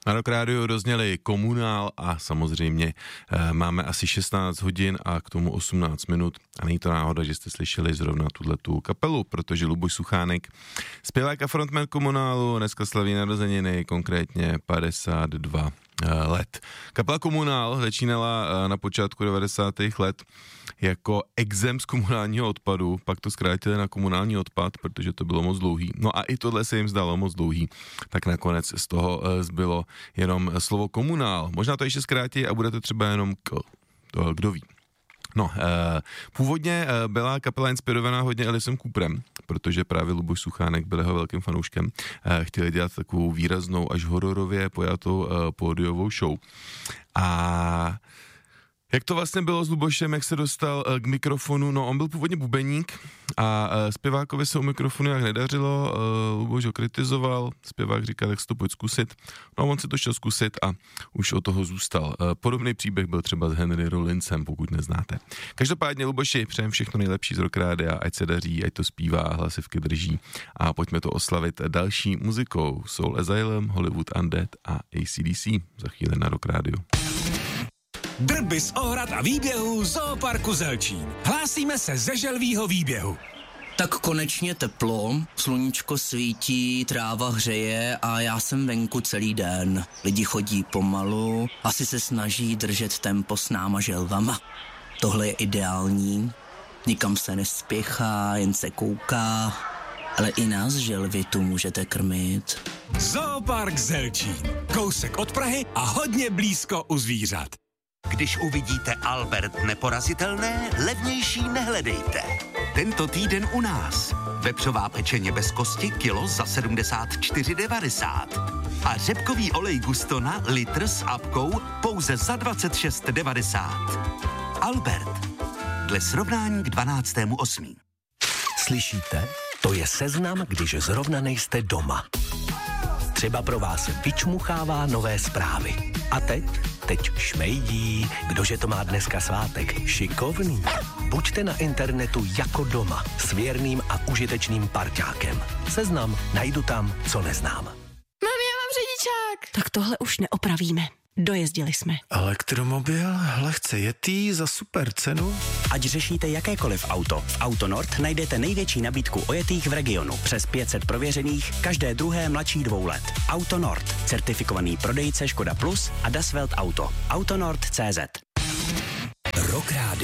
Na Rock Rádiu rozněli Komunál a samozřejmě máme asi 16 hodin a k tomu 18 minut. A není to náhoda, že jste slyšeli zrovna tuhletu kapelu, protože Luboš Suchánek, zpěvák a frontman Komunálu, dneska slaví narozeniny, konkrétně 52 let. Kapela Komunál začínala na počátku 90. let jako exem z komunálního odpadu, pak to zkrátili na komunální odpad, protože to bylo moc dlouhý. No a i tohle se jim zdalo moc dlouhý, tak nakonec z toho zbylo jenom slovo komunál. Možná to ještě zkrátí a bude to třeba jenom kdo ví. No, původně byla kapela inspirovaná hodně Aliceem Cooperem, protože právě Luboš Suchánek byl jeho velkým fanouškem. Chtěli dělat takovou výraznou až hororově pojatou pódiovou show. A jak to vlastně bylo s Lubošem, jak se dostal k mikrofonu? No, on byl původně bubeník a zpěvákovi se u mikrofonu jak nedařilo, Luboš ho kritizoval, zpěvák říkal, tak si to pojď zkusit. No a on si to šel zkusit a už od toho zůstal. Podobný příběh byl třeba s Henry Rollinsem, pokud neznáte. Každopádně Luboši, přejem všechno nejlepší z Rock Rádia, ať se daří, ať to zpívá, hlasivky drží a pojďme to oslavit další muzikou. Soul Asylum, Hollywood Undead a AC/DC za chvíli na Rock Rádiu. Drby z ohrad a výběhů Zooparku Zelčín. Hlásíme se ze želvýho výběhu. Tak konečně teplo, sluníčko svítí, tráva hřeje a já jsem venku celý den. Lidi chodí pomalu, asi se snaží držet tempo s náma želvama. Tohle je ideální, nikam se nespěchá, jen se kouká, ale i nás želvy tu můžete krmit. Zoopark Zelčín. Kousek od Prahy a hodně blízko u zvířat. Když uvidíte Albert neporazitelné, levnější nehledejte. Tento týden u nás. Vepřová pečeně bez kosti kilo za 74,90. A řepkový olej Gustona litr s apkou pouze za 26,90. Albert. Dle srovnání k 12.8. Slyšíte? To je seznam, když zrovna nejste doma. Třeba pro vás vyčmuchává nové zprávy. A teď šmejdí, kdože to má dneska svátek, šikovný. Buďte na internetu jako doma, s věrným a užitečným parťákem. Seznam najdu tam, co neznám. Mami, já mám řidičák. Tak tohle už neopravíme. Dojezdili jsme. Elektromobil, lehce jetý za super cenu. Ať řešíte jakékoliv auto, v Autonord najdete největší nabídku ojetých v regionu. Přes 500 prověřených, každé druhé mladší 2 let. Autonord, certifikovaný prodejce Škoda Plus a Das Welt Auto. Autonord.cz. Rock Rádio.